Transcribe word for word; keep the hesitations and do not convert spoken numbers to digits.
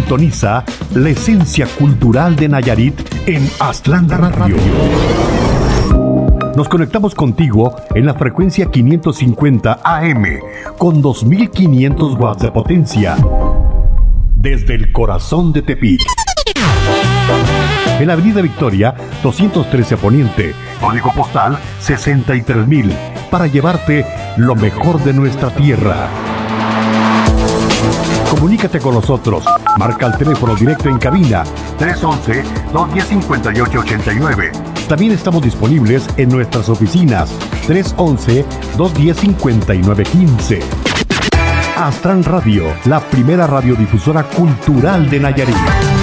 Sintoniza la esencia cultural de Nayarit en Aztlán Radio. Nos conectamos contigo en la frecuencia quinientos cincuenta A M con dos mil quinientos watts de potencia desde el corazón de Tepic. En la Avenida Victoria, doscientos trece Poniente, código postal sesenta y tres mil, para llevarte lo mejor de nuestra tierra. Comunícate con nosotros. Marca el teléfono directo en cabina tres once, dos diez, cincuenta y ocho ochenta y nueve. También estamos disponibles en nuestras oficinas tres once, dos diez, cincuenta y nueve quince. Aztlán Radio, la primera radiodifusora cultural de Nayarit.